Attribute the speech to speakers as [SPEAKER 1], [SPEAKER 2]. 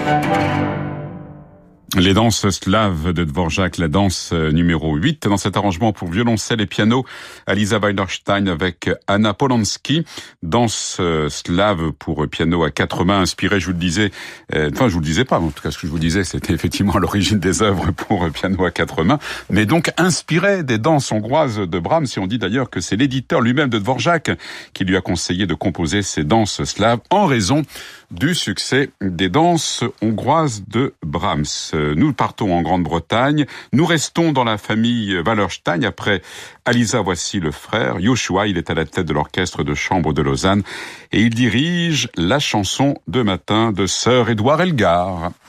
[SPEAKER 1] Les danses slaves de Dvorak, la danse numéro 8 dans cet arrangement pour violoncelle et piano à Lisa Weinerstein avec Anna Polansky. Danse slave pour piano à 4 mains, inspirée, je vous le disais, je vous le disais pas, en tout cas ce que je vous disais, c'était effectivement à l'origine des œuvres pour piano à 4 mains, mais donc inspirée des danses hongroises de Brahms. Et on dit d'ailleurs que c'est l'éditeur lui-même de Dvorak qui lui a conseillé de composer ces danses slaves en raison du succès des danses hongroises de Brahms. Nous partons en Grande-Bretagne. Nous restons dans la famille Wallerstein. Après Alisa, voici le frère Joshua. Il est à la tête de l'orchestre de chambre de Lausanne et il dirige la chanson de matin de Sir Édouard Elgar.